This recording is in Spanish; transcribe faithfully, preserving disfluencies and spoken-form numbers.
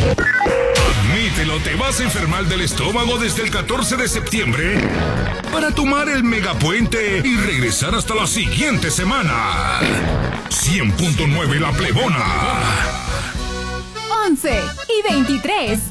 Admítelo, te vas a enfermar del estómago desde el catorce de septiembre para tomar el megapuente y regresar hasta la siguiente semana. cien punto nueve La Plebona. once y veintitrés.